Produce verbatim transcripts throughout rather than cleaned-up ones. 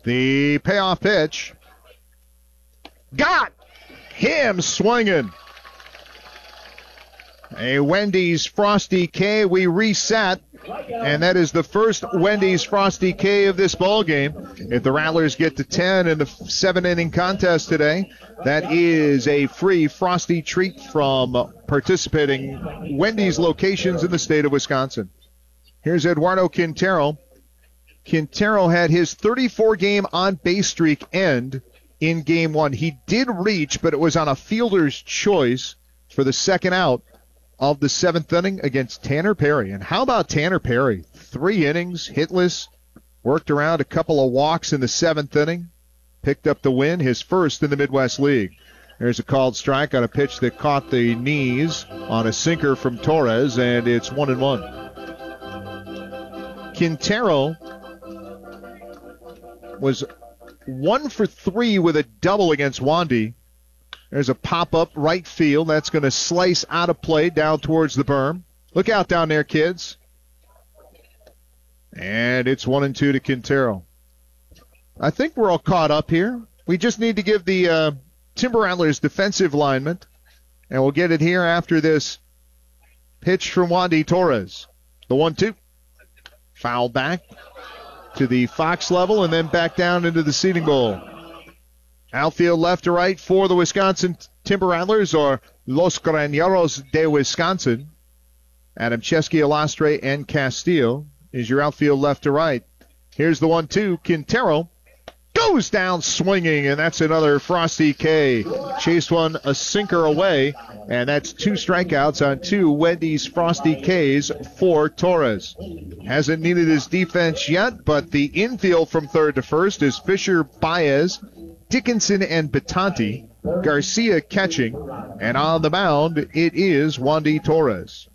The payoff pitch. Got him swinging. A Wendy's Frosty K. We reset, and that is the first Wendy's Frosty K of this ball game. If the Rattlers get to ten in the seven-inning contest today, that is a free Frosty treat from participating Wendy's locations in the state of Wisconsin. Here's Eduardo Quintero. Quintero had his thirty-four game on-base streak end in game one. He did reach, but it was on a fielder's choice for the second out of the seventh inning against Tanner Perry. And how about Tanner Perry? Three innings, hitless, worked around a couple of walks in the seventh inning, picked up the win, his first in the Midwest League. There's a called strike on a pitch that caught the knees on a sinker from Torres, and it's one and one. Quintero was one for three with a double against Wandy. There's a pop-up right field. That's going to slice out of play down towards the berm. Look out down there, kids. And it's one and two to Quintero. I think we're all caught up here. We just need to give the uh, Timber Rattlers defensive lineman, and we'll get it here after this pitch from Wandy Torres. The one two. Foul back to the Fox level and then back down into the seating bowl. Outfield left to right for the Wisconsin Timber Rattlers, or Los Graneros de Wisconsin. Adam Chesky, Alastre, and Castillo is your outfield left to right. Here's the one two. Quintero goes down swinging, and that's another Frosty K. Chased one a sinker away, and that's two strikeouts on two Wendy's Frosty Ks for Torres. Hasn't needed his defense yet, but the infield from third to first is Fisher, Baez, Dickinson, and Batanti. Garcia catching, and on the mound it is Wandy Torres.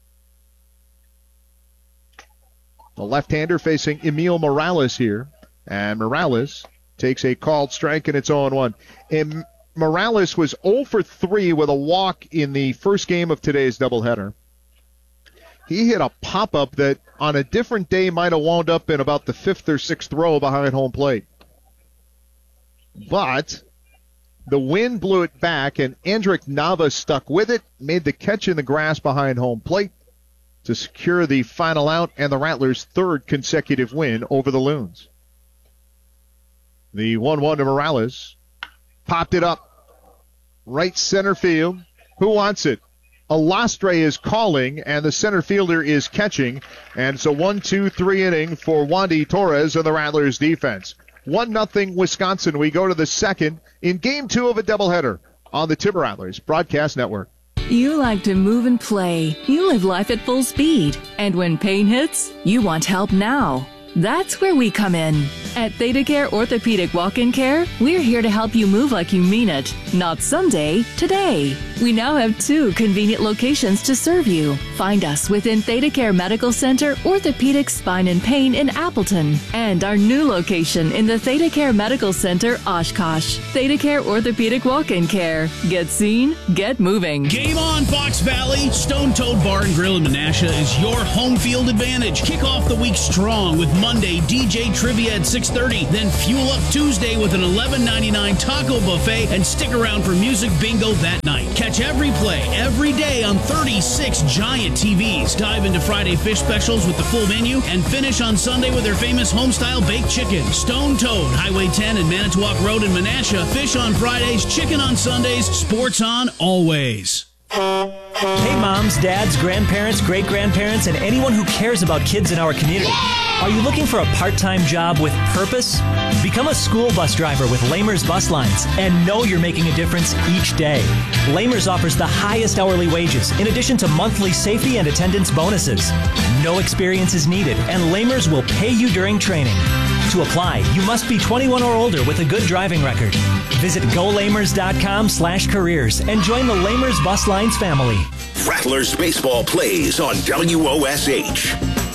The left-hander facing Emil Morales here, and Morales takes a called strike, and it's oh and one. And Morales was oh for three with a walk in the first game of today's doubleheader. He hit a pop-up that on a different day might have wound up in about the fifth or sixth row behind home plate. But the wind blew it back, and Andrick Nava stuck with it, made the catch in the grass behind home plate to secure the final out and the Rattlers' third consecutive win over the Loons. The one one to Morales. Popped it up. Right center field. Who wants it? Alastre is calling, and the center fielder is catching. And it's a one two three inning for Wandy Torres and the Rattlers defense. one nothing Wisconsin. We go to the second in game two of a doubleheader on the Timber Rattlers Broadcast Network. You like to move and play. You live life at full speed. And when pain hits, you want help now. That's where we come in. At ThedaCare Orthopedic Walk-In Care, we're here to help you move like you mean it. Not someday, today. We now have two convenient locations to serve you. Find us within ThedaCare Medical Center, Orthopedic Spine and Pain in Appleton, and our new location in the ThedaCare Medical Center, Oshkosh. ThedaCare Orthopedic Walk-In Care. Get seen, get moving. Game on, Fox Valley. Stone Toad Bar and Grill in Menasha is your home field advantage. Kick off the week strong with Monday D J Trivia at six thirty. Then fuel up Tuesday with an eleven ninety-nine taco buffet, and stick around for music bingo that night. Catch every play every day on thirty-six giant T Vs. Dive into Friday fish specials with the full menu, and finish on Sunday with their famous homestyle baked chicken. Stone Toad, Highway ten and Manitowoc Road in Menasha. Fish on Fridays, chicken on Sundays, sports on always. Hey moms, dads, grandparents, great-grandparents, and anyone who cares about kids in our community. Are you looking for a part-time job with purpose? Become a school bus driver with Lamers Bus Lines and know you're making a difference each day. Lamers offers the highest hourly wages in addition to monthly safety and attendance bonuses. No experience is needed, and Lamers will pay you during training. To apply, you must be twenty-one or older with a good driving record. Visit go lamers dot com slash careers and join the Lamers Bus Lines family. Rattlers baseball plays on W O S H.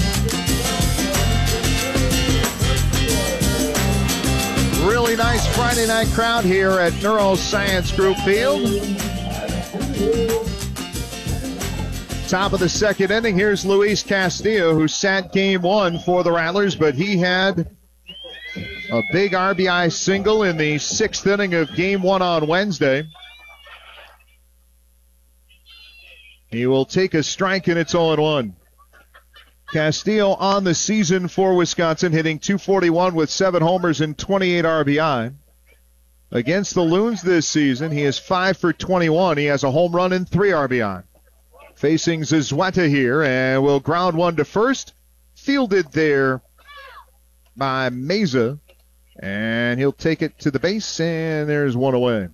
Really nice Friday night crowd here at Neuroscience Group Field. Top of the second inning, here's Luis Castillo, who sat game one for the Rattlers, but he had A big R B I single in the sixth inning of game one on Wednesday. He will take a strike, and it's oh and one. Castillo on the season for Wisconsin, hitting two forty-one with seven homers and twenty-eight R B I. Against the Loons this season, he is five for twenty-one. He has a home run and three R B I. Facing Zezweta here, and will ground one to first. Fielded there by Meza, and he'll take it to the base, and there's one away.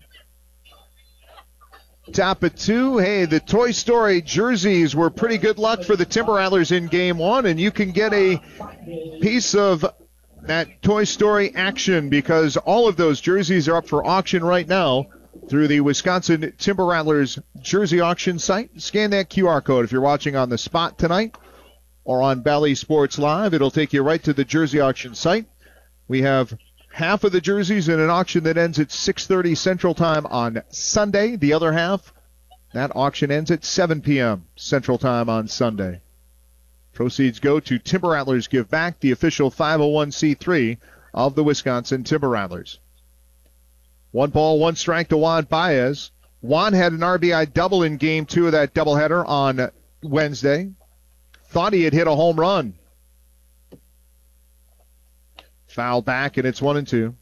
Top of two. Hey, the Toy Story jerseys were pretty good luck for the Timber Rattlers in game one, and you can get a piece of that Toy Story action because all of those jerseys are up for auction right now through the Wisconsin Timber Rattlers jersey auction site. Scan that Q R code if you're watching on the spot tonight or on Bally Sports Live. It'll take you right to the jersey auction site. We have half of the jerseys in an auction that ends at six thirty Central Time on Sunday. The other half, that auction ends at seven p.m. Central Time on Sunday. Proceeds go to Timber Rattlers Give Back, the official five oh one c three of the Wisconsin Timber Rattlers. One ball, one strike to Juan Baez. Juan had an R B I double in game two of that doubleheader on Wednesday. Thought he had hit a home run. Foul back, and it's one and two.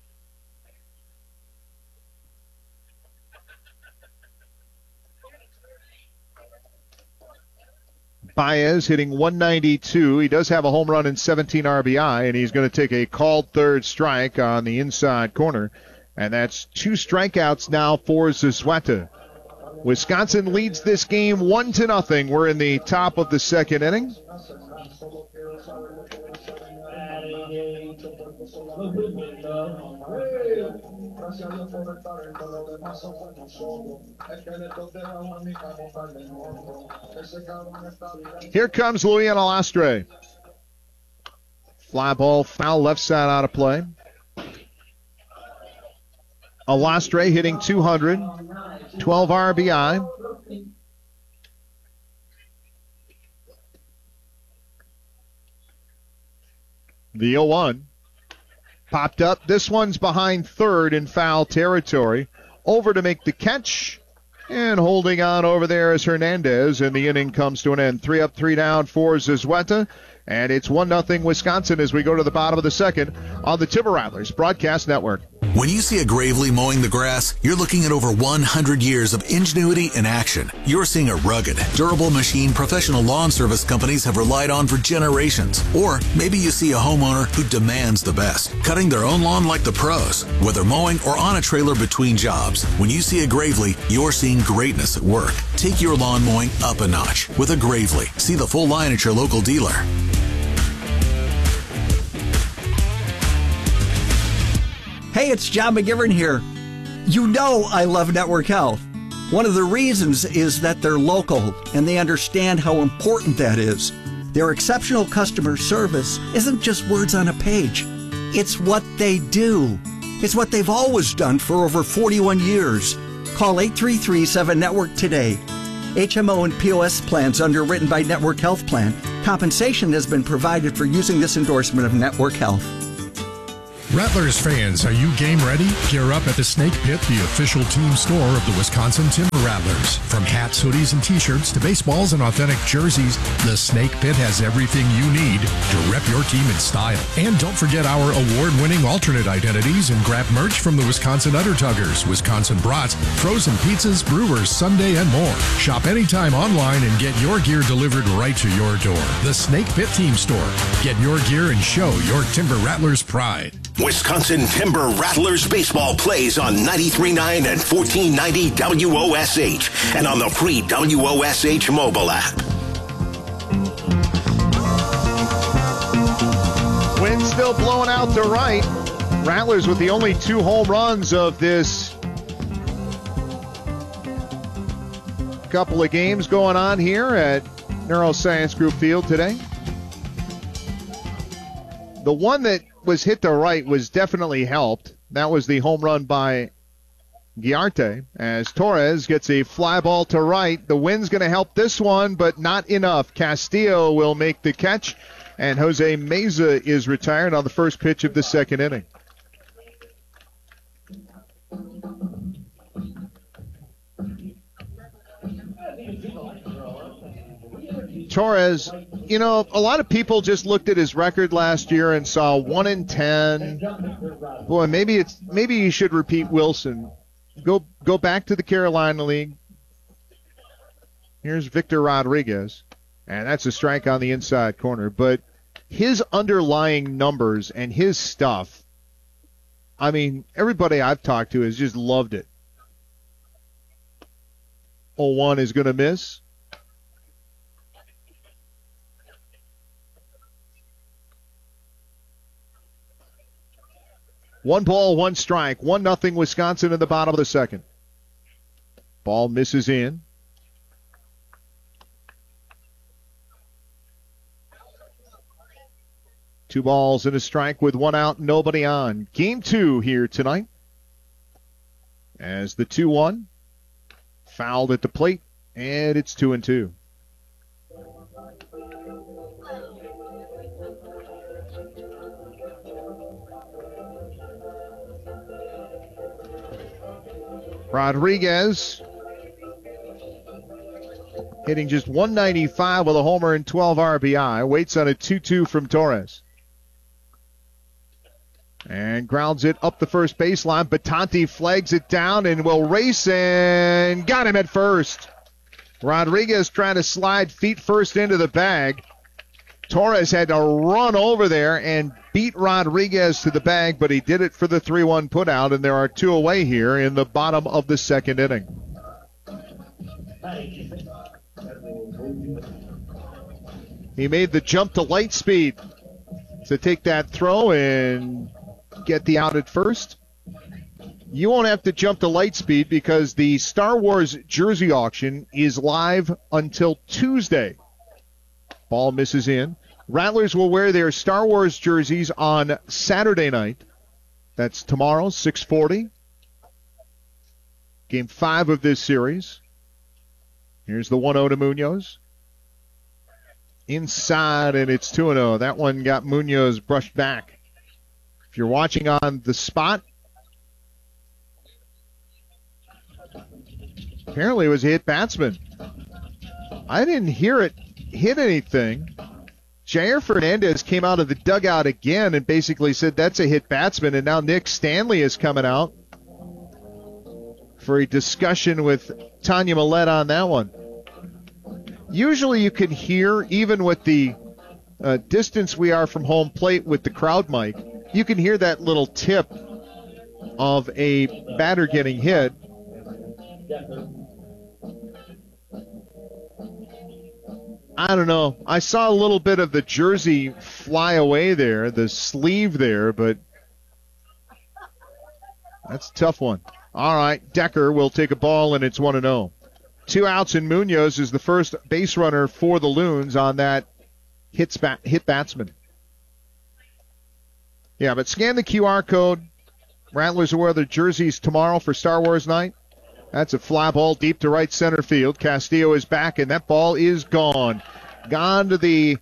Baez hitting one ninety-two. He does have a home run and seventeen R B I, and he's going to take a called third strike on the inside corner. And that's two strikeouts now for Zezweta. Wisconsin leads this game one to nothing. We're in the top of the second inning. Here comes Luis Alastre. Fly ball, foul left side out of play. Alastre hitting two hundred, twelve R B I. The oh one. Popped up. This one's behind third in foul territory. Over to make the catch. And holding on over there is Hernandez. And the inning comes to an end. Three up, three down for Zezweta. And it's one nothing Wisconsin as we go to the bottom of the second on the Timber Rattlers Broadcast Network. When you see a Gravely mowing the grass, you're looking at over one hundred years of ingenuity in action. You're seeing a rugged, durable machine professional lawn service companies have relied on for generations. Or maybe you see a homeowner who demands the best, cutting their own lawn like the pros, whether mowing or on a trailer between jobs. When you see a Gravely, you're seeing greatness at work. Take your lawn mowing up a notch with a Gravely. See the full line at your local dealer. Hey, it's John McGivern here. You know I love Network Health. One of the reasons is that they're local and they understand how important that is. Their exceptional customer service isn't just words on a page. It's what they do. It's what they've always done for over forty-one years. Call eight three three, seven network today. H M O and P O S plans underwritten by Network Health Plan. Compensation has been provided for using this endorsement of Network Health. Rattlers fans, are you game ready? Gear up at the Snake Pit, the official team store of the Wisconsin Timber Rattlers. From hats, hoodies, and t-shirts to baseballs and authentic jerseys, the Snake Pit has everything you need to rep your team in style. And don't forget our award-winning alternate identities and grab merch from the Wisconsin Undertuggers, Wisconsin Brats, frozen pizzas, brewers, Sunday, and more. Shop anytime online and get your gear delivered right to your door. The Snake Pit Team Store. Get your gear and show your Timber Rattlers pride. Wisconsin Timber Rattlers baseball plays on ninety-three point nine and fourteen ninety W O S H and on the free W O S H mobile app. Wind still blowing out to right. Rattlers with the only two home runs of this couple of games going on here at Neuroscience Group Field today. The one that was hit to right was definitely helped. That was the home run by Giarte as Torres gets a fly ball to right. The wind's going to help this one, but not enough. Castillo will make the catch, And Jose Meza is retired on the first pitch of the second inning. Torres, you know, a lot of people just looked at his record last year and saw one in ten. Boy, maybe it's maybe you should repeat Wilson. Go go back to the Carolina League. Here's Victor Rodriguez, and that's a strike on the inside corner. But his underlying numbers and his stuff, I mean, everybody I've talked to has just loved it. oh one is going to miss. One ball, one strike. One nothing Wisconsin in the bottom of the second. Ball misses in. Two balls and a strike with one out, nobody on. Game two here tonight. As the two one. Fouled at the plate, and it's two and two. Rodriguez hitting just one ninety-five with a homer and twelve R B I. Waits on a two two from Torres. And grounds it up the first baseline. Batanti flags it down and will race and got him at first. Rodriguez trying to slide feet first into the bag. Torres had to run over there and beat Rodriguez to the bag, but he did it for the three one putout, and there are two away here in the bottom of the second inning. He made the jump to light speed to take that throw and get the out at first. You won't have to jump to light speed because the Star Wars jersey auction is live until Tuesday. Ball misses in. Rattlers will wear their Star Wars jerseys on Saturday night. That's tomorrow, six forty. Game five of this series. Here's the one oh to Munoz. Inside, and it's two oh. That one got Munoz brushed back. If you're watching on the spot, apparently it was a hit batsman. I didn't hear it hit anything. Jair Fernandez came out of the dugout again and basically said that's a hit batsman, and now Nick Stanley is coming out for a discussion with Tanya Millette on that one. Usually you can hear, even with the uh, distance we are from home plate with the crowd mic, you can hear that little tip of a batter getting hit. I don't know. I saw a little bit of the jersey fly away there, the sleeve there, but that's a tough one. All right, Decker will take a ball, and it's one and oh. Two outs, and Munoz is the first base runner for the Loons on that hit, spat, hit batsman. Yeah, but scan the Q R code. Rattlers will wear their jerseys tomorrow for Star Wars night. That's a fly ball deep to right center field. Castillo is back, and that ball is gone. Gone to the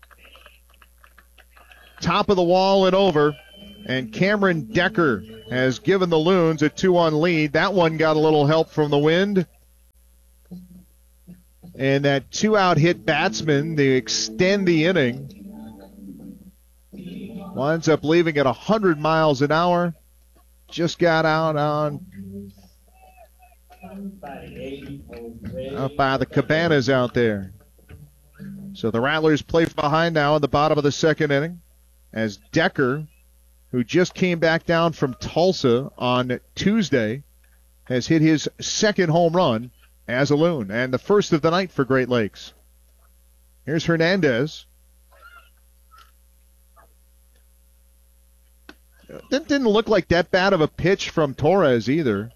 top of the wall and over. And Cameron Decker has given the Loons a two one lead. That one got a little help from the wind. And that two-out hit batsman, they extend the inning. Winds up leaving at one hundred miles an hour. Just got out on out by the Cabanas out there. So the Rattlers play behind now in the bottom of the second inning as Decker, who just came back down from Tulsa on Tuesday, has hit his second home run as a Loon, and the first of the night for Great Lakes. Here's Hernandez. That didn't look like that bad of a pitch from Torres either.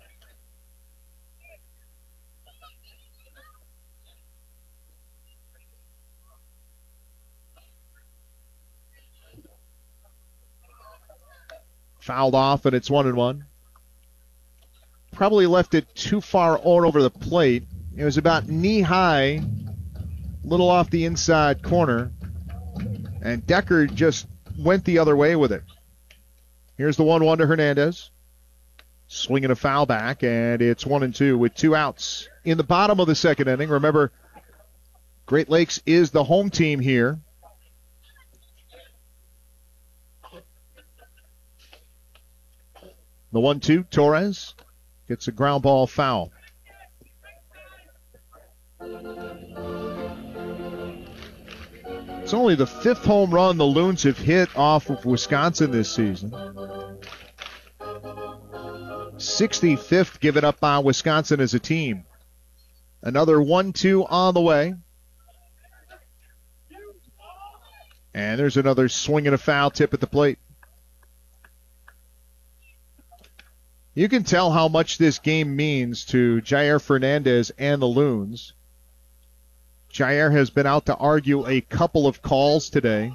Fouled off, and it's one and one. Probably left it too far over the plate. It was about knee high, little off the inside corner. And Decker just went the other way with it. Here's the one one to Hernandez. Swinging a foul back, and it's one and two with two outs in the bottom of the second inning. Remember, Great Lakes is the home team here. The one two, Torres gets a ground ball foul. It's only the fifth home run the Loons have hit off of Wisconsin this season. sixty-fifth given up by Wisconsin as a team. Another one two on the way. And there's another swing and a foul tip at the plate. You can tell how much this game means to Jair Fernandez and the Loons. Jair has been out to argue a couple of calls today.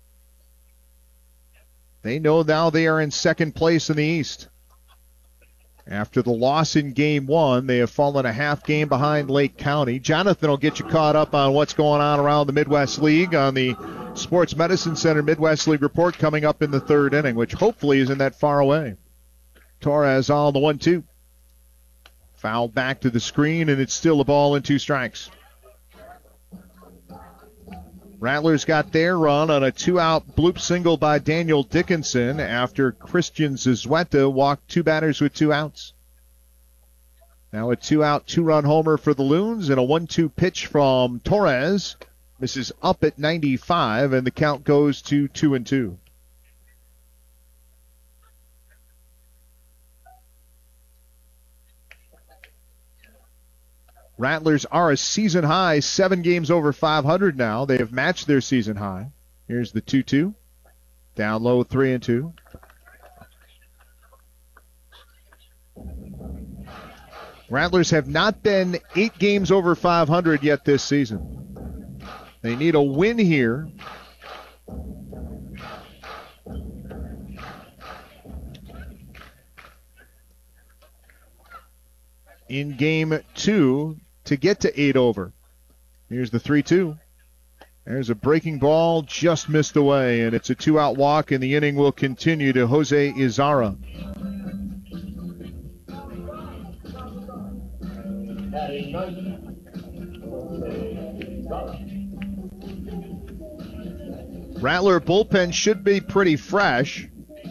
They know now they are in second place in the East. After the loss in game one, they have fallen a half game behind Lake County. Jonathan will get you caught up on what's going on around the Midwest League on the Sports Medicine Center Midwest League report coming up in the third inning, which hopefully isn't that far away. Torres on the one two. Foul back to the screen, and it's still a ball and two strikes. Rattlers got their run on a two-out bloop single by Daniel Dickinson after Christian Zazueta walked two batters with two outs. Now a two-out, two-run homer for the Loons and a one two pitch from Torres. Misses up at ninety-five, and the count goes to two and two. Rattlers are a season high, seven games over five hundred now. They have matched their season high. Here's the two two. Down low, three and two. Rattlers have not been eight games over five hundred yet this season. They need a win here. In game two to get to eight over. Here's the three two. There's a breaking ball, just missed away, and it's a two-out walk, and the inning will continue to Jose Izarra. Rattler bullpen should be pretty fresh.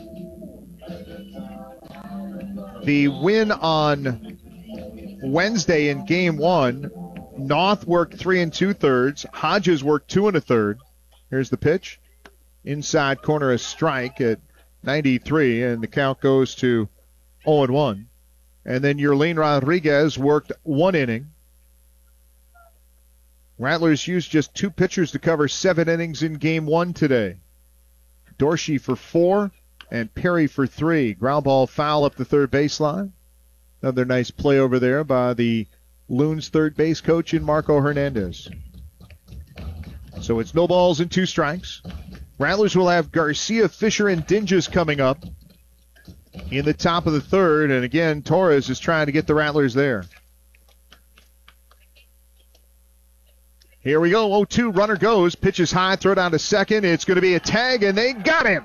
The win on Wednesday in game one, Noth worked three and two thirds. Hodges worked two and a third. Here's the pitch. Inside corner, a strike at ninety-three, and the count goes to oh and one. And then Yerlin Rodriguez worked one inning. Rattlers used just two pitchers to cover seven innings in game one today. Dorsey for four and Perry for three. Ground ball foul up the third baseline. Another nice play over there by the Loons third base coach in Marco Hernandez. So it's no balls and two strikes. Rattlers will have Garcia, Fisher, and Dinges coming up in the top of the third. And again, Torres is trying to get the Rattlers there. Here we go. oh two, runner goes. Pitches high, throw down to second. It's going to be a tag, and they got him.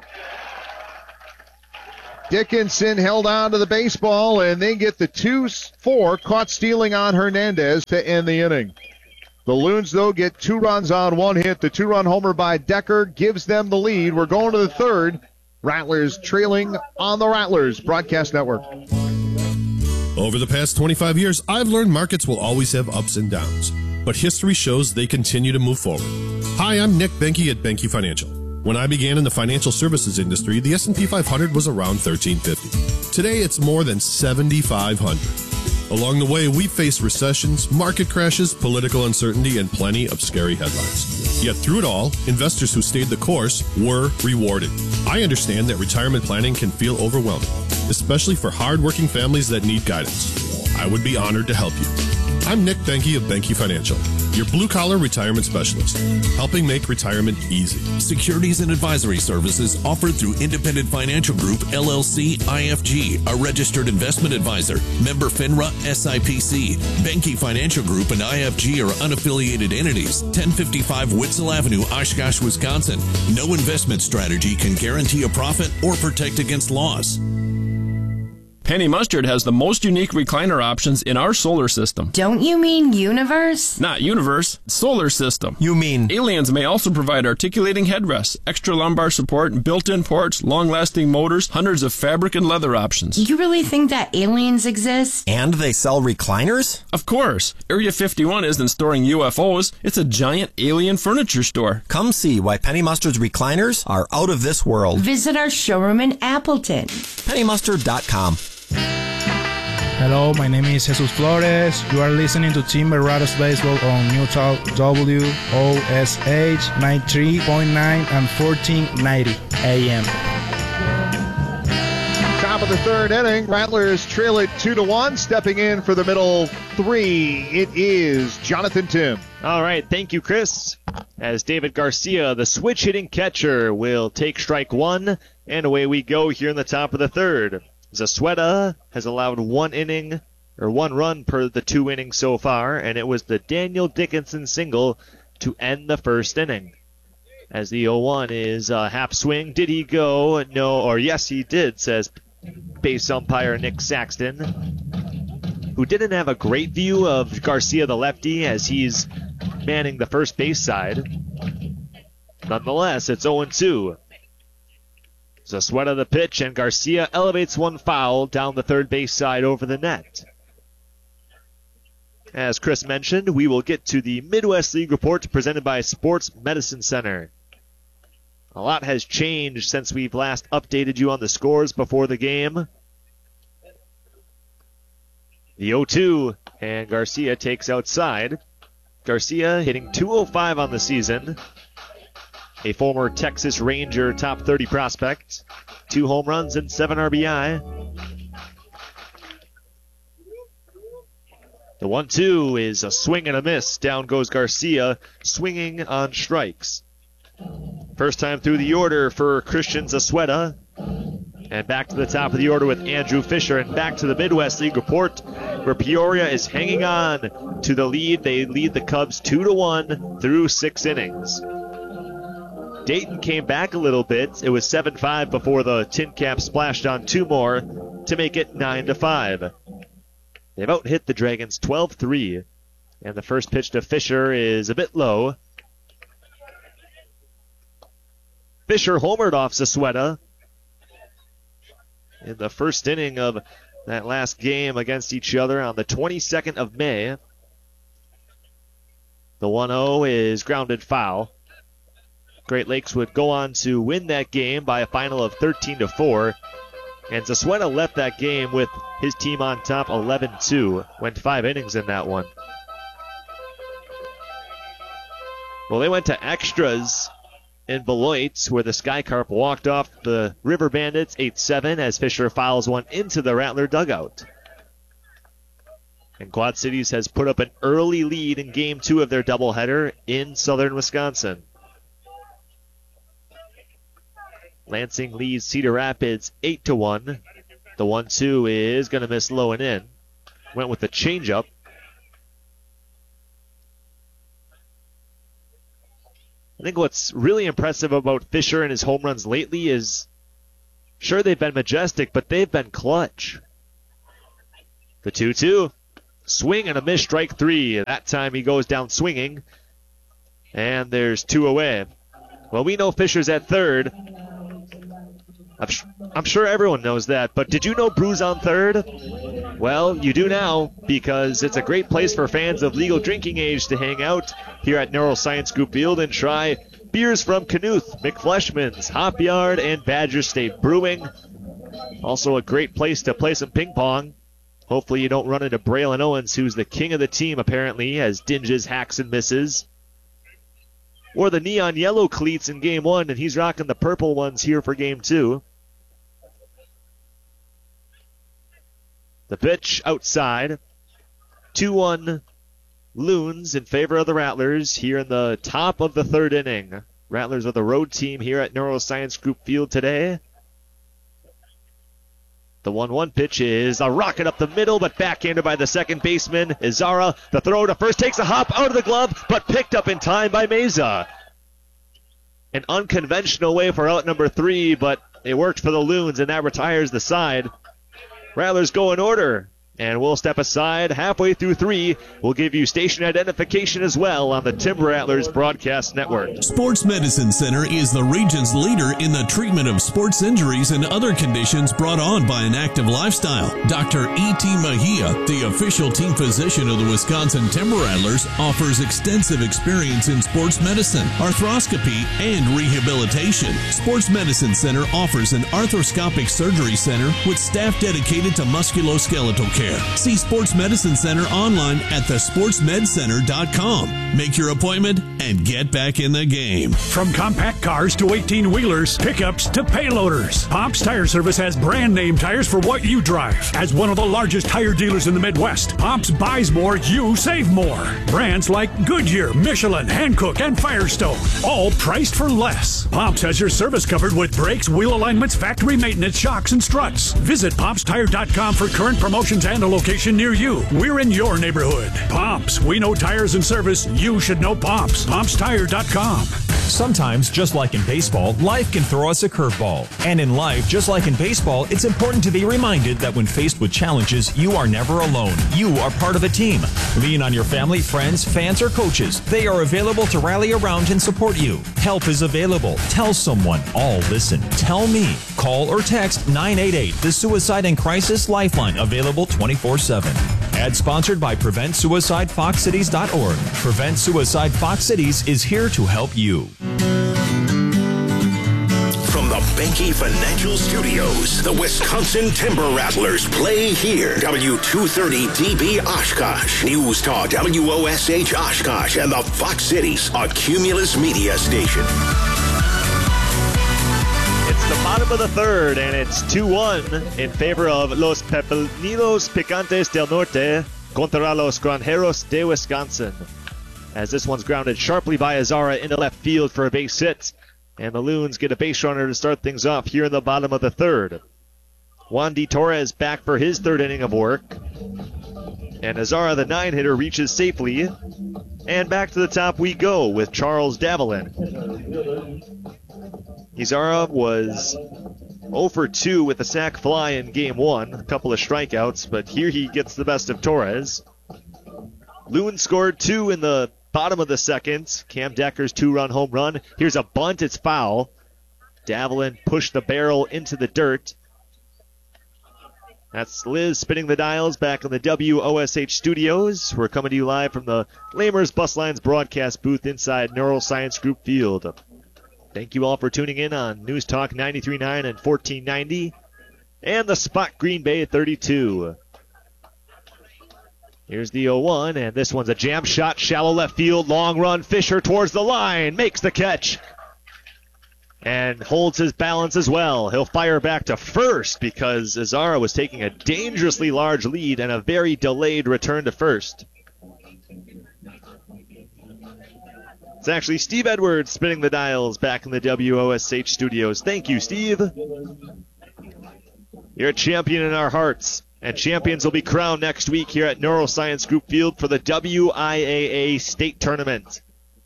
Dickinson held on to the baseball, and they get the two four, caught stealing on Hernandez to end the inning. The Loons, though, get two runs on one hit. The two-run homer by Decker gives them the lead. We're going to the third. Rattlers trailing on the Rattlers Broadcast Network. Over the past twenty-five years, I've learned markets will always have ups and downs, but history shows they continue to move forward. Hi, I'm Nick Benke at Benke Financial. When I began in the financial services industry, the S and P five hundred was around thirteen fifty. Today, it's more than seventy-five hundred. Along the way, we faced recessions, market crashes, political uncertainty, and plenty of scary headlines. Yet through it all, investors who stayed the course were rewarded. I understand that retirement planning can feel overwhelming, especially for hard-working families that need guidance. I would be honored to help you. I'm Nick Benke of Benke Financial. your blue-collar retirement specialist, helping make retirement easy. Securities and advisory services offered through Independent Financial Group, L L C, I F G, a registered investment advisor. Member FINRA, S I P C. Benke Financial Group and I F G are unaffiliated entities. ten fifty-five Witzel Avenue, Oshkosh, Wisconsin. No investment strategy can guarantee a profit or protect against loss. Penny Mustard has the most unique recliner options in our solar system. Don't you mean universe? Not universe, solar system. You mean... Aliens may also provide articulating headrests, extra lumbar support, built-in ports, long-lasting motors, hundreds of fabric and leather options. You really think that aliens exist? And they sell recliners? Of course. Area fifty-one isn't storing U F Os. It's a giant alien furniture store. Come see why Penny Mustard's recliners are out of this world. Visit our showroom in Appleton. penny mustard dot com. Hello, my name is Jesus Flores. You are listening to Timber Rattlers Baseball on New Talk W O S H ninety-three point nine and fourteen ninety A M. Top of the third inning, Rattlers trail it two to one. Stepping in for the middle three, it is Jonathan Tim. All right, thank you, Chris. As David Garcia, the switch-hitting catcher, will take strike one, and away we go here in the top of the third. Zazueta has allowed one inning, or one run per the two innings so far, and it was the Daniel Dickinson single to end the first inning. As the oh one is a half swing. Did he go? No, or yes, he did, says base umpire Nick Saxton, who didn't have a great view of Garcia, the lefty, as he's manning the first base side. Nonetheless, it's oh two. Zazueta the pitch, and Garcia elevates one foul down the third base side over the net. As Chris mentioned, we will get to the Midwest League report presented by Sports Medicine Center. A lot has changed since we've last updated you on the scores before the game. The oh two, and Garcia takes outside. Garcia hitting two oh five on the season. A former Texas Ranger top thirty prospect. Two home runs and seven R B I. The one two is a swing and a miss. Down goes Garcia, swinging on strikes. First time through the order for Christian Zazueta. And back to the top of the order with Andrew Fisher. And back to the Midwest League report, where Peoria is hanging on to the lead. They lead the Cubs two to one through six innings. Dayton came back a little bit. It was seven five before the Tin Caps splashed on two more to make it nine to five. They've out-hit the Dragons twelve three. And the first pitch to Fisher is a bit low. Fisher homered off Zazueta in the first inning of that last game against each other on the twenty-second of May. The one oh is grounded foul. Great Lakes would go on to win that game by a final of thirteen to four. And Zazueta left that game with his team on top eleven two. Went five innings in that one. Well, they went to extras in Beloit, where the Skycarp walked off the River Bandits eight seven as Fisher fouls one into the Rattler dugout. And Quad Cities has put up an early lead in game two of their doubleheader in southern Wisconsin. Lansing leads Cedar Rapids eight to one. The one two is going to miss low and in. Went with the changeup. I think what's really impressive about Fisher and his home runs lately is, sure, they've been majestic, but they've been clutch. The two two. Swing and a miss, strike three. That time he goes down swinging. And there's two away. Well, we know Fisher's at third. I'm, sh- I'm sure everyone knows that, but did you know Brew's on third? Well, you do now, because it's a great place for fans of legal drinking age to hang out here at Neuroscience Group Field and try beers from Knuth, McFleshman's, Hop Yard, and Badger State Brewing. Also a great place to play some ping pong. Hopefully you don't run into Braylon Owens, who's the king of the team apparently, as dinges, hacks, and misses. Or the neon yellow cleats in game one, and he's rocking the purple ones here for game two. The pitch outside. two one Loons in favor of the Rattlers here in the top of the third inning. Rattlers are the road team here at Neuroscience Group Field today. The one one pitch is a rocket up the middle, but backhanded by the second baseman, Izara. The throw to first takes a hop out of the glove, but picked up in time by Meza. An unconventional way for out number three, but it worked for the Loons, and that retires the side. Rattlers go in order, and we'll step aside halfway through three. We'll give you station identification as well on the Timber Rattlers Broadcast Network. Sports Medicine Center is the region's leader in the treatment of sports injuries and other conditions brought on by an active lifestyle. Doctor E T. Mejia, the official team physician of the Wisconsin Timber Rattlers, offers extensive experience in sports medicine, arthroscopy, and rehabilitation. Sports Medicine Center offers an arthroscopic surgery center with staff dedicated to musculoskeletal care. See Sports Medicine Center online at the sports med center dot com. Make your appointment and get back in the game. From compact cars to eighteen-wheelers, pickups to payloaders, Pops Tire Service has brand name tires for what you drive. As one of the largest tire dealers in the Midwest, Pops buys more, you save more. Brands like Goodyear, Michelin, Hankook, and Firestone, all priced for less. Pops has your service covered with brakes, wheel alignments, factory maintenance, shocks, and struts. Visit pops tire dot com for current promotions and a location near you. We're in your neighborhood. Pops, we know tires and service. You should know Pops. pops tire dot com. Sometimes, just like in baseball, life can throw us a curveball. And in life, just like in baseball, it's important to be reminded that when faced with challenges, you are never alone. You are part of a team. Lean on your family, friends, fans, or coaches. They are available to rally around and support you. Help is available. Tell someone. All listen. Tell me. Call or text nine eight eight, the Suicide and Crisis Lifeline, available twenty-four seven. Ad sponsored by prevent suicide fox cities dot org. Prevent Suicide Fox Cities is here to help you. From the Benke Financial Studios, the Wisconsin Timber Rattlers play here. W two thirty D B Oshkosh, News Talk W O S H Oshkosh, and the Fox Cities, a Cumulus media station. It's the bottom of the third, and it's two one in favor of Los Pepininos Picantes del Norte contra los Granjeros de Wisconsin. As this one's grounded sharply by Azara into left field for a base hit. And the Loons get a base runner to start things off here in the bottom of the third. Juan D. Torres back for his third inning of work. And Azara, the nine-hitter, reaches safely. And back to the top we go with Charles Davalin. Azara was oh for two with a sac fly in game one. A couple of strikeouts, but here he gets the best of Torres. Loons scored two in the bottom of the second. Cam Decker's two-run home run. Here's a bunt. It's foul. Davalin pushed the barrel into the dirt. That's Liz spinning the dials back in the W O S H studios. We're coming to you live from the Lamers Bus Lines broadcast booth inside Neuroscience Group Field. Thank you all for tuning in on News Talk ninety-three point nine and fourteen ninety. And the Spot Green Bay thirty-two. Here's the oh one, and this one's a jam shot, shallow left field, long run. Fisher towards the line, makes the catch, and holds his balance as well. He'll fire back to first because Azara was taking a dangerously large lead and a very delayed return to first. It's actually Steve Edwards spinning the dials back in the W O S H studios. Thank you, Steve. You're a champion in our hearts. And champions will be crowned next week here at Neuroscience Group Field for the W I A A State Tournament.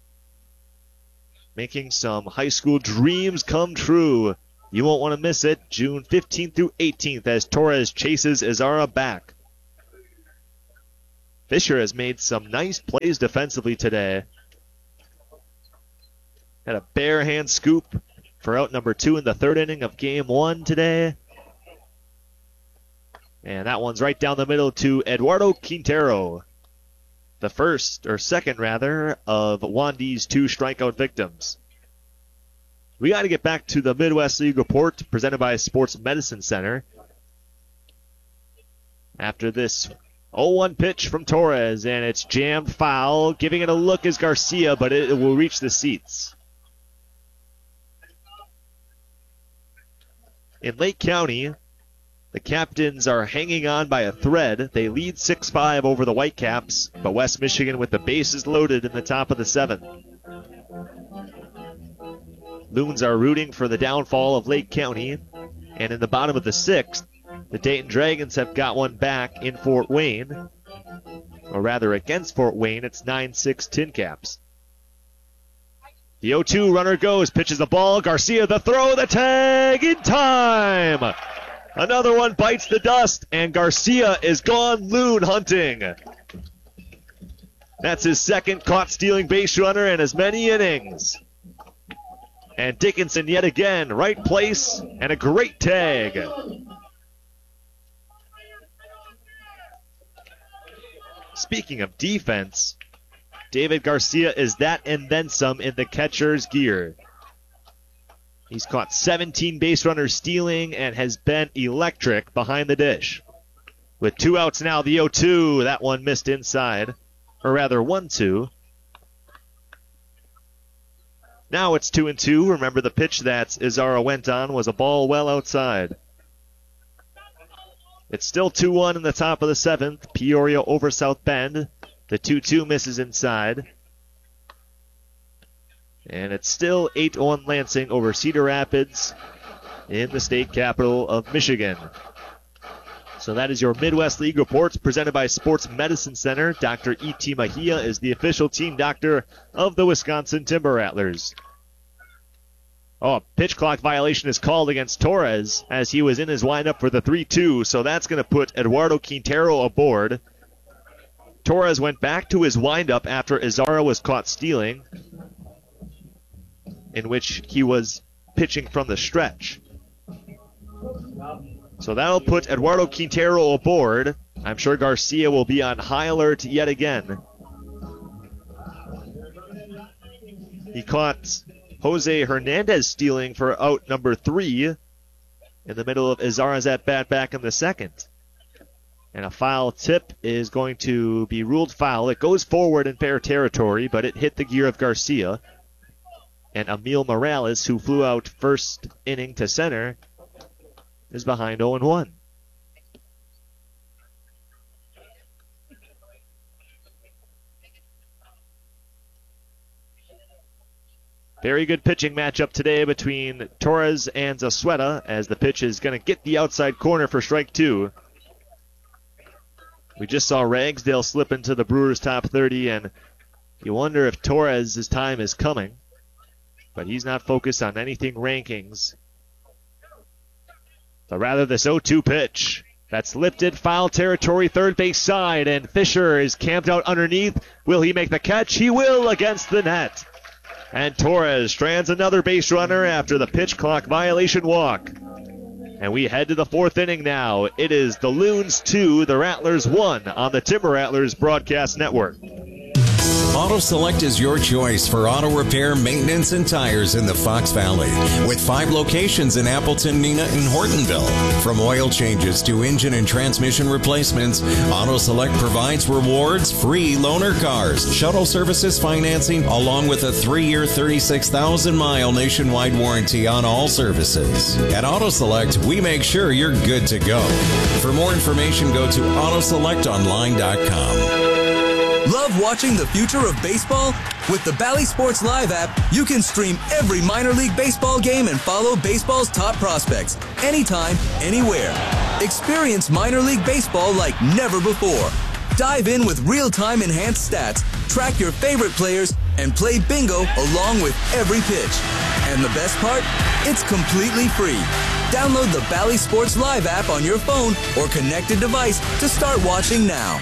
Making some high school dreams come true. You won't want to miss it. June fifteenth through eighteenth as Torres chases Azara back. Fisher has made some nice plays defensively today. Had a bare hand scoop for out number two in the third inning of game one today. And that one's right down the middle to Eduardo Quintero. The first, or second rather, of Wandy's two strikeout victims. We got to get back to the Midwest League report presented by Sports Medicine Center. After this oh one pitch from Torres, and it's jammed foul. Giving it a look is Garcia, but it will reach the seats. In Lake County, The Captains are hanging on by a thread. They lead six five over the Whitecaps, but West Michigan with the bases loaded in the top of the seventh. Loons are rooting for the downfall of Lake County, and in the bottom of the sixth, the Dayton Dragons have got one back in Fort Wayne, or rather against Fort Wayne. It's nine six Tin Caps. The oh two runner goes, pitches the ball. Garcia the throw, the tag in time. Another one bites the dust, and Garcia is gone loon hunting. That's his second caught stealing base runner in as many innings. And Dickinson yet again, right place, and a great tag. Speaking of defense, David Garcia is that and then some in the catcher's gear. He's caught seventeen base runners stealing and has been electric behind the dish. With two outs now, the oh two. That one missed inside. Or rather, one two. Now it's two and two. Remember the pitch that Izarra went on was a ball well outside. It's still two one in the top of the seventh. Peoria over South Bend. The two two misses inside. And it's still eight one Lansing over Cedar Rapids in the state capital of Michigan. So that is your Midwest League reports presented by Sports Medicine Center. Doctor E T. Mejia is the official team doctor of the Wisconsin Timber Rattlers. Oh, a pitch clock violation is called against Torres as he was in his windup for the three two, so that's going to put Eduardo Quintero aboard. Torres went back to his windup after Izarra was caught stealing, in which he was pitching from the stretch. So that'll put Eduardo Quintero aboard. I'm sure Garcia will be on high alert yet again. He caught Jose Hernandez stealing for out number three in the middle of Izarra's at-bat back in the second. And a foul tip is going to be ruled foul. It goes forward in fair territory, but it hit the gear of Garcia. And Emil Morales, who flew out first inning to center, is behind oh one. Very good pitching matchup today between Torres and Zazueta, as the pitch is going to get the outside corner for strike two. We just saw Ragsdale slip into the Brewers' top thirty, and you wonder if Torres' time is coming. But he's not focused on anything rankings. But rather this oh two pitch. That's lifted, foul territory, third base side, and Fisher is camped out underneath. Will he make the catch? He will, against the net. And Torres strands another base runner after the pitch clock violation walk. And we head to the fourth inning now. It is the Loons two, the Rattlers one on the Timber Rattlers Broadcast Network. Auto Select is your choice for auto repair, maintenance, and tires in the Fox Valley. With five locations in Appleton, Neenah, and Hortonville. From oil changes to engine and transmission replacements, Auto Select provides rewards, free loaner cars, shuttle services financing, along with a three-year, thirty-six thousand mile nationwide warranty on all services. At Auto Select, we make sure you're good to go. For more information, go to auto select online dot com. Love watching the future of baseball? With the Bally Sports Live app, you can stream every minor league baseball game and follow baseball's top prospects anytime, anywhere. Experience minor league baseball like never before. Dive in with real-time enhanced stats, track your favorite players, and play bingo along with every pitch. And the best part? It's completely free. Download the Bally Sports Live app on your phone or connected device to start watching now.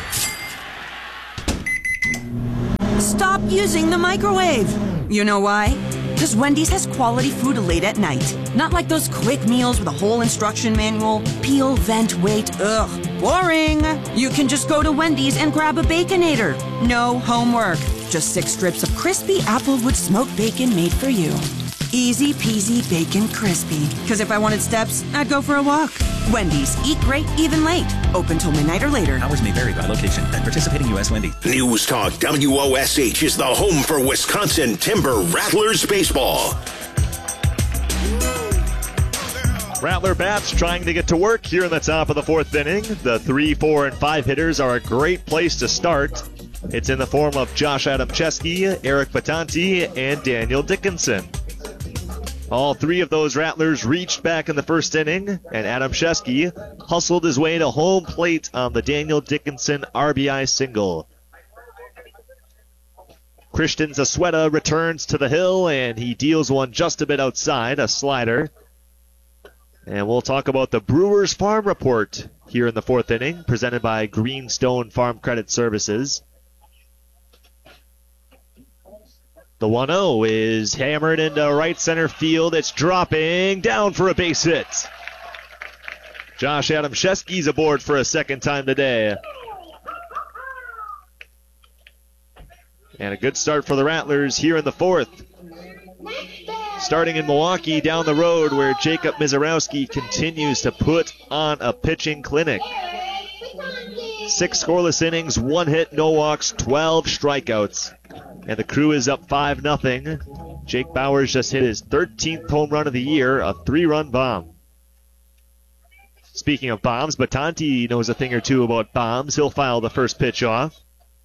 Stop using the microwave. You know why? Because Wendy's has quality food late at night. Not like those quick meals with a whole instruction manual. Peel, vent, wait. Ugh, boring. You can just go to Wendy's and grab a Baconator. No homework. Just six strips of crispy Applewood smoked bacon made for you. Easy peasy bacon crispy. Because if I wanted steps, I'd go for a walk. Wendy's. Eat great, even late. Open till midnight or later. Hours may vary by location at participating U S Wendy's. News Talk W O S H is the home for Wisconsin Timber Rattlers baseball. Rattler bats trying to get to work here in the top of the fourth inning. The three, four, and five hitters are a great place to start. It's in the form of Josh Adamczewski, Eric Batanti, and Daniel Dickinson. All three of those Rattlers reached back in the first inning, and Adamczewski hustled his way to home plate on the Daniel Dickinson R B I single. Christian Zasweta returns to the hill, and he deals one just a bit outside, a slider. And we'll talk about the Brewers Farm Report here in the fourth inning, presented by Greenstone Farm Credit Services. The one oh is hammered into right center field. It's dropping down for a base hit. Josh Adamczewski's aboard for a second time today. And a good start for the Rattlers here in the fourth. Starting in Milwaukee, down the road where Jacob Mizorowski continues to put on a pitching clinic. Six scoreless innings, one hit, no walks, twelve strikeouts. And the Crew is up five nothing. Jake Bowers just hit his thirteenth home run of the year, a three-run bomb. Speaking of bombs, Batanti knows a thing or two about bombs. He'll file the first pitch off.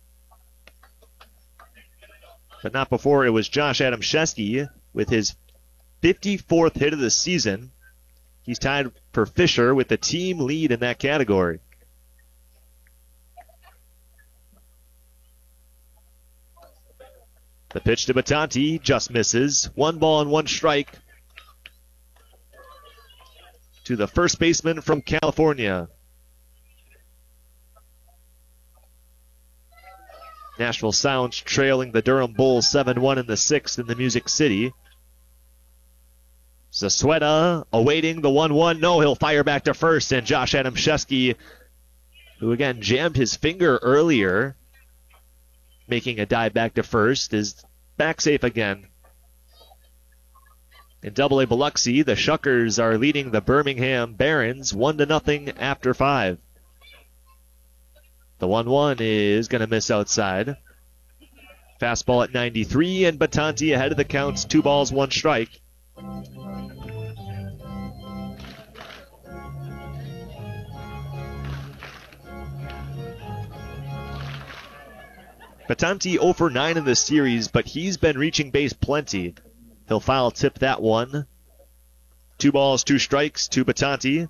But not before it was Josh Adamczewski with his fifty-fourth hit of the season. He's tied for Fisher with the team lead in that category. The pitch to Batanti just misses. One ball and one strike to the first baseman from California. Nashville Sounds trailing the Durham Bulls seven one in the sixth in the Music City. Zasweta awaiting the one one. No, he'll fire back to first, and Josh Adamczewski, who again jammed his finger earlier, making a dive back to first, is back safe again. In Double A Biloxi, the Shuckers are leading the Birmingham Barons one to nothing after five. The one one is going to miss outside. Fastball at ninety-three, and Batanti ahead of the counts, two balls, one strike. Batanti oh for nine in the series, but he's been reaching base plenty. He'll foul tip that one. Two balls, two strikes to Batanti.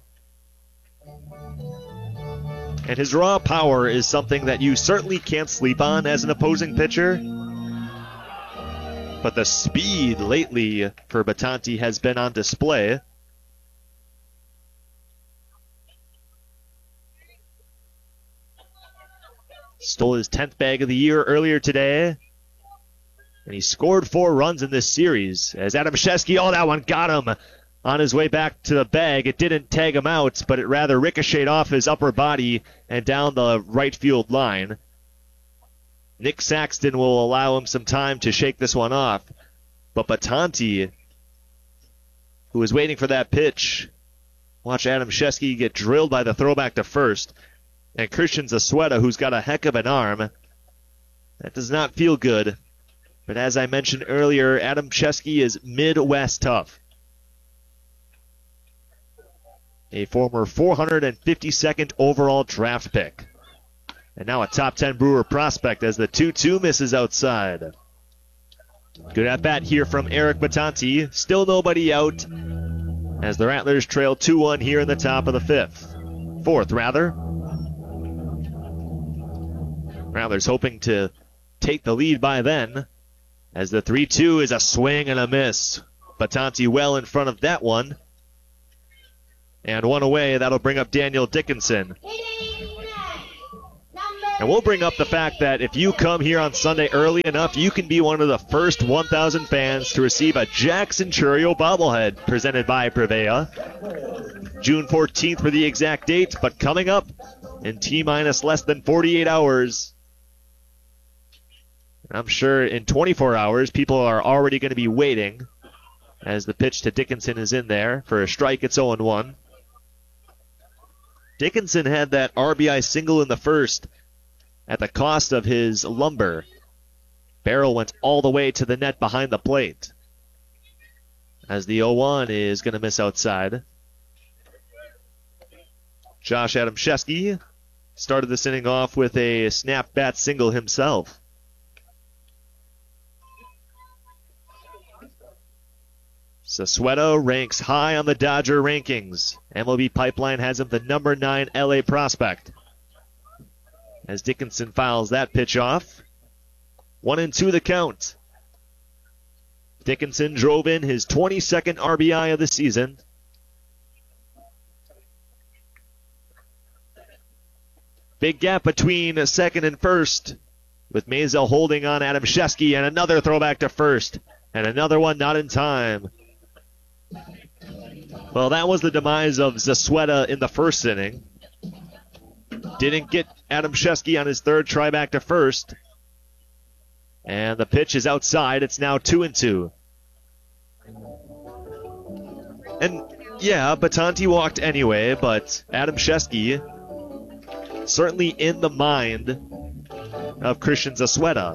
And his raw power is something that you certainly can't sleep on as an opposing pitcher. But the speed lately for Batanti has been on display. Stole his tenth bag of the year earlier today. And he scored four runs in this series. As Adamczewski, oh, that one got him on his way back to the bag. It didn't tag him out, but it rather ricocheted off his upper body and down the right field line. Nick Saxton will allow him some time to shake this one off. But Batanti, who was waiting for that pitch, watch Adamczewski get drilled by the throwback to first. And Christian Zasweta, who's got a heck of an arm. That does not feel good. But as I mentioned earlier, Adamczewski is Midwest tough. A former four hundred fifty-second overall draft pick. And now a top ten Brewer prospect as the two two misses outside. Good at bat here from Eric Batanti. Still nobody out as the Rattlers trail two one here in the top of the fifth. Fourth, rather. Rattlers hoping to take the lead by then, as the three two is a swing and a miss. Batanti well in front of that one. And one away, that'll bring up Daniel Dickinson. And we'll bring up the fact that if you come here on Sunday early enough, you can be one of the first one thousand fans to receive a Jackson Churio bobblehead presented by Prevea. June fourteenth for the exact date, but coming up in T-minus less than forty-eight hours. I'm sure in twenty-four hours, people are already going to be waiting as the pitch to Dickinson is in there. For a strike, it's oh one. Dickinson had that R B I single in the first at the cost of his lumber. Barrel went all the way to the net behind the plate. As the oh one is going to miss outside. Josh Adamczewski started this inning off with a snap bat single himself. Sassuetta ranks high on the Dodger rankings. M L B Pipeline has him the number nine L A prospect. As Dickinson fouls that pitch off. One and two the count. Dickinson drove in his twenty-second R B I of the season. Big gap between second and first, with Mazel holding on Adamczewski, and another throwback to first, and another one not in time. Well, that was the demise of Sassuetta in the first inning. Didn't get Adamczewski on his third try back to first. And the pitch is outside. It's now two and two. And yeah, Batanti walked anyway, but Adamczewski certainly in the mind of Christian Sassuetta.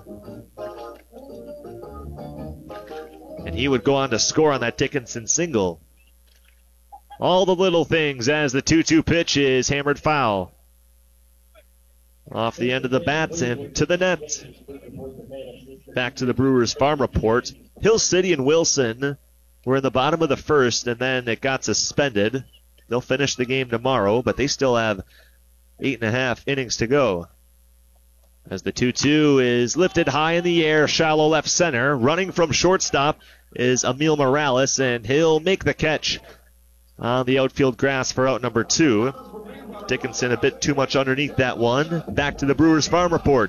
And he would go on to score on that Dickinson single. All the little things as the two two pitch is hammered foul. Off the end of the bats and to the net. Back to the Brewers Farm Report. Hill City and Wilson were in the bottom of the first, and then it got suspended. They'll finish the game tomorrow, but they still have eight and a half innings to go. As the two two is lifted high in the air, shallow left center. Running from shortstop is Emil Morales, and he'll make the catch on the outfield grass for out number two. Dickinson a bit too much underneath that one. Back to the Brewers Farm Report.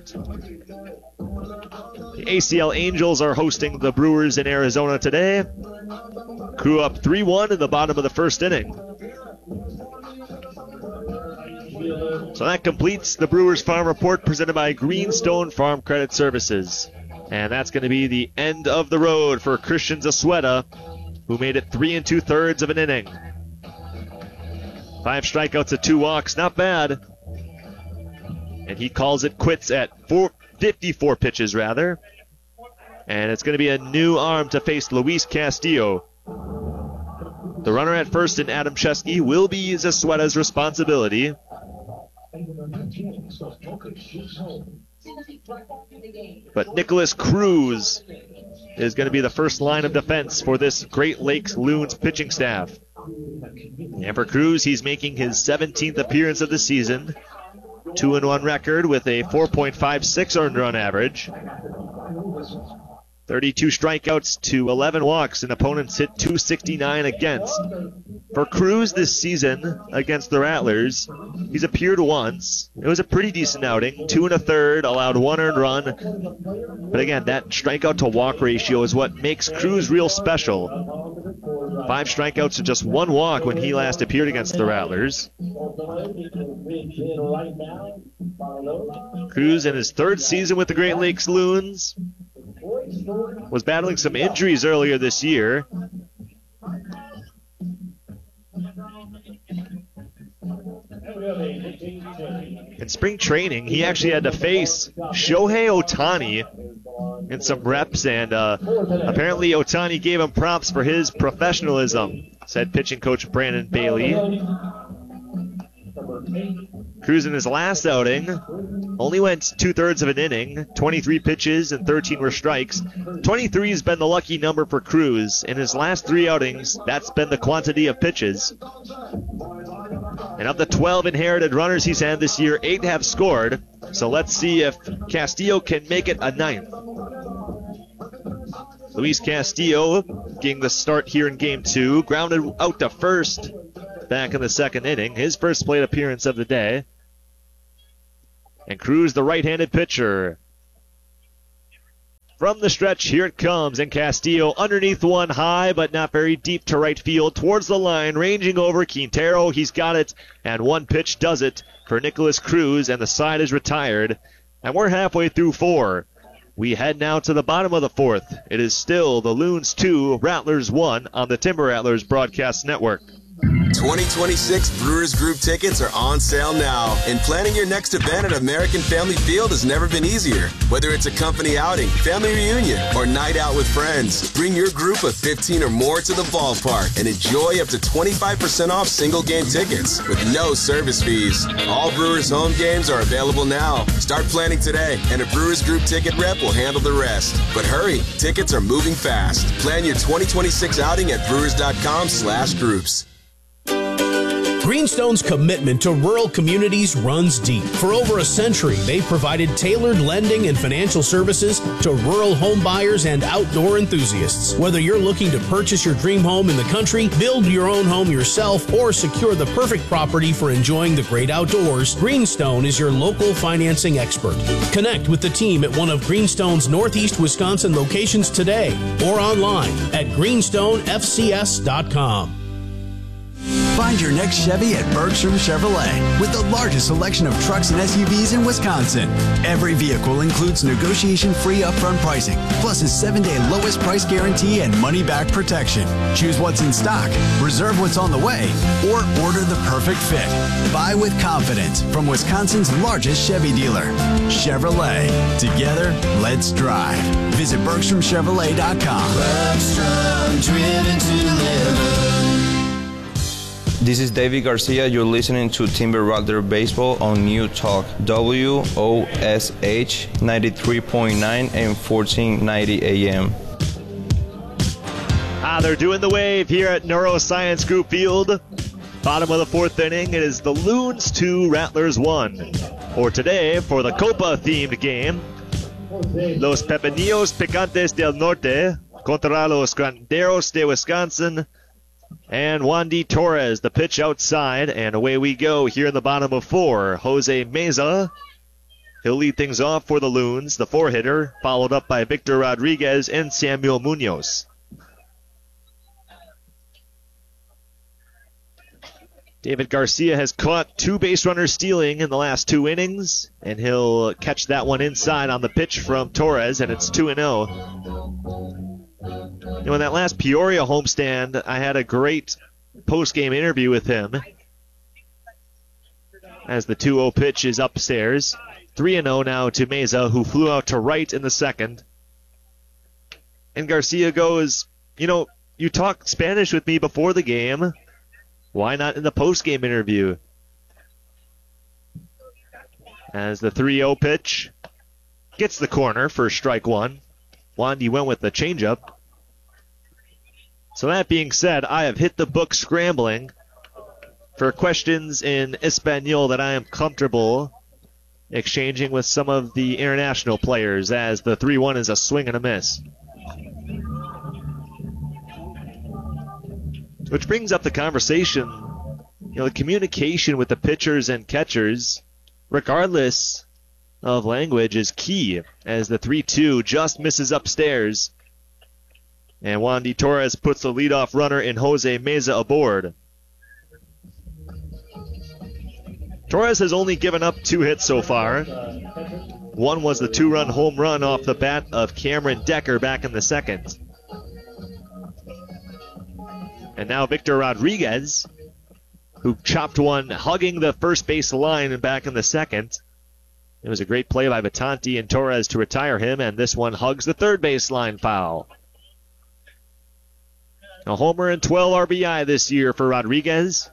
The A C L Angels are hosting the Brewers in Arizona today. Crew up three one in the bottom of the first inning. So that completes the Brewers Farm Report presented by Greenstone Farm Credit Services. And that's going to be the end of the road for Christian Sassuetta, who made it three and two thirds of an inning. Five strikeouts and two walks, not bad. And he calls it quits at four, fifty-four pitches, rather. And it's going to be a new arm to face Luis Castillo. The runner at first in Adamczewski will be Sassuetta's responsibility. But Nicholas Cruz is going to be the first line of defense for this Great Lakes Loons pitching staff. And for Cruz, he's making his seventeenth appearance of the season. two and one record with a four point five six earned run average. thirty-two strikeouts to eleven walks, and opponents hit two sixty-nine against. For Cruz this season against the Rattlers, he's appeared once. It was a pretty decent outing. Two and a third, allowed one earned run. But again, that strikeout to walk ratio is what makes Cruz real special. Five strikeouts to just one walk when he last appeared against the Rattlers. Cruz in his third season with the Great Lakes Loons was battling some injuries earlier this year. In spring training, he actually had to face Shohei Ohtani in some reps, and uh, apparently Ohtani gave him props for his professionalism, said pitching coach Brandon Bailey. Cruz in his last outing only went two-thirds of an inning, twenty-three pitches and thirteen were strikes. twenty-three has been the lucky number for Cruz. In his last three outings, that's been the quantity of pitches. And of the twelve inherited runners he's had this year, eight have scored. So let's see if Castillo can make it a ninth. Luis Castillo getting the start here in game two. Grounded out to first back in the second inning. His first plate appearance of the day. And Cruz, the right-handed pitcher. From the stretch, here it comes, and Castillo underneath one high, but not very deep to right field, towards the line, ranging over Quintero. He's got it, and one pitch does it for Nicholas Cruz, and the side is retired. And we're halfway through four. We head now to the bottom of the fourth. It is still the Loons two, Rattlers one on the Timber Rattlers Broadcast Network. twenty twenty-six Brewers Group tickets are on sale now, and planning your next event at American Family Field has never been easier. Whether it's a company outing, family reunion, or night out with friends, bring your group of fifteen or more to the ballpark and enjoy up to twenty-five percent off single game tickets with no service fees. All Brewers home games are available now. Start planning today, and a Brewers Group ticket rep will handle the rest. But hurry, tickets are moving fast. Plan your twenty twenty-six outing at brewers.com slash groups. Greenstone's commitment to rural communities runs deep. For over a century, they've provided tailored lending and financial services to rural home buyers and outdoor enthusiasts. Whether you're looking to purchase your dream home in the country, build your own home yourself, or secure the perfect property for enjoying the great outdoors, Greenstone is your local financing expert. Connect with the team at one of Greenstone's Northeast Wisconsin locations today or online at greenstone f c s dot com. Find your next Chevy at Bergstrom Chevrolet with the largest selection of trucks and S U Vs in Wisconsin. Every vehicle includes negotiation-free upfront pricing, plus a seven-day lowest price guarantee and money-back protection. Choose what's in stock, reserve what's on the way, or order the perfect fit. Buy with confidence from Wisconsin's largest Chevy dealer, Chevrolet. Together, let's drive. Visit Bergstrom Chevrolet dot com. Bergstrom, driven to deliver. This is David Garcia. You're listening to Timber Rattler Baseball on New Talk W O S H ninety-three point nine and fourteen ninety A M. Ah, they're doing the wave here at Neuroscience Group Field. Bottom of the fourth inning, it is the Loons two, Rattlers one. Or today, for the Copa-themed game, Los Pepinillos Picantes del Norte contra los Granderos de Wisconsin. And Wandy Torres, the pitch outside, and away we go here in the bottom of four. Jose Meza, he'll lead things off for the Loons, the four-hitter, followed up by Victor Rodriguez and Samuel Munoz. David Garcia has caught two base runners stealing in the last two innings, and he'll catch that one inside on the pitch from Torres, and it's two and oh. You know, in that last Peoria homestand, I had a great post-game interview with him as the two oh pitch is upstairs. three and oh now to Meza, who flew out to right in the second. And Garcia goes, you know, you talked Spanish with me before the game. Why not in the post-game interview? As the three oh pitch gets the corner for strike one. Wandy went with the changeup. So that being said, I have hit the book scrambling for questions in Espanol that I am comfortable exchanging with some of the international players, as the three one is a swing and a miss. Which brings up the conversation, you know, the communication with the pitchers and catchers, regardless of language, is key, as the three two just misses upstairs. And Wandy Torres puts the leadoff runner in Jose Meza aboard. Torres has only given up two hits so far. One was the two-run home run off the bat of Cameron Decker back in the second. And now Victor Rodriguez, who chopped one hugging the first base line back in the second. It was a great play by Batanti and Torres to retire him, and this one hugs the third base line foul. A homer and twelve R B I this year for Rodriguez.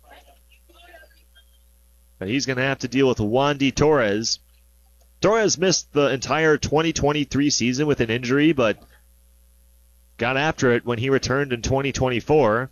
But he's going to have to deal with Wandy Torres. Torres missed the entire twenty twenty-three season with an injury, but got after it when he returned in twenty twenty-four.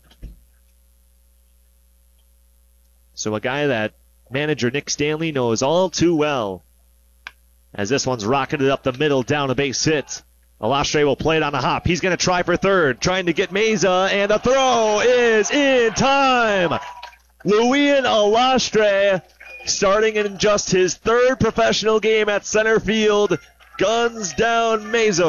So a guy that manager Nick Stanley knows all too well. As this one's rocketed up the middle, down a base hit. Alastre will play it on a hop. He's going to try for third, trying to get Meza, and the throw is in time. Luian Alastre, starting in just his third professional game at center field, guns down Meza.